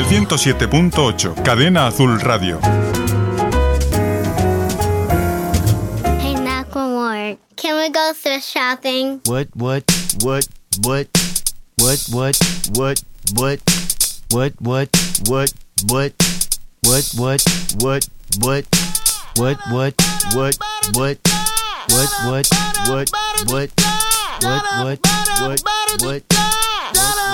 107.8, Cadena Azul Radio. Hey, Macklemore, can we go thrift shopping? What? What?